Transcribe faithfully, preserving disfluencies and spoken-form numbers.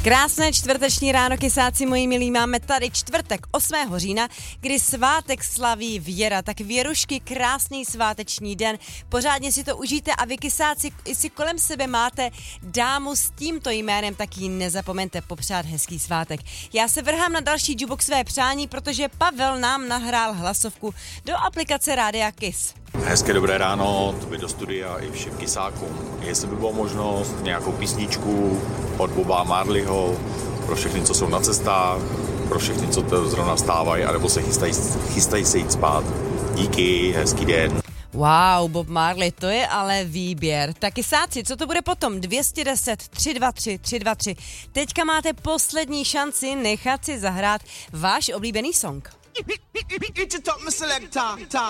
Krásné čtvrteční ráno, kysáci moji milí, máme tady čtvrtek osmého října, kdy svátek slaví Věra. Tak Věrušky, krásný sváteční den, pořádně si to užijte a vy kysáci, jestli kolem sebe máte dámu s tímto jménem, tak ji nezapomeňte popřát hezký svátek. Já se vrhám na další jukebox své přání, protože Pavel nám nahrál hlasovku do aplikace Rádia Kiss. Hezké dobré ráno, tobě do studia i všem kysákům. Jestli by bylo možnost nějakou písničku od Boba Marleyho pro všechny, co jsou na cestách, pro všechny, co to zrovna vstávají, anebo se chystají, chystají se jít spát. Díky, hezký den. Wow, Bob Marley, to je ale výběr. Tak kysáci, co to bude potom? dvě stě deset, tři dva tři, tři dva tři. Teďka máte poslední šanci nechat si zahrát váš oblíbený song.